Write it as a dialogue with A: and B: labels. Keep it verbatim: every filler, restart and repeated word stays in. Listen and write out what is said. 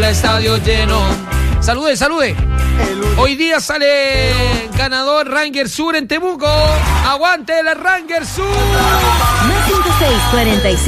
A: día estadio lleno. Salude, salude. Hoy día sale ganador Ranger Sur en Temuco. Aguante el Ranger Sur.
B: Más cinco seis cuarenta y cinco